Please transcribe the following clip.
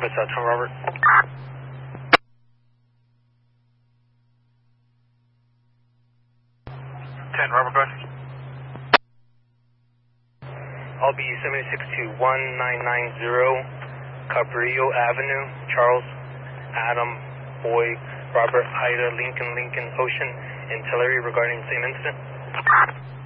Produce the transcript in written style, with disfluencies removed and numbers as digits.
That's 10 Robert. 10 Robert, go ahead. I'll be 76 to 1990 Cabrillo Avenue, Charles, Adam, Boy, Robert, Ida, Lincoln, Ocean, and Tulare regarding the same incident.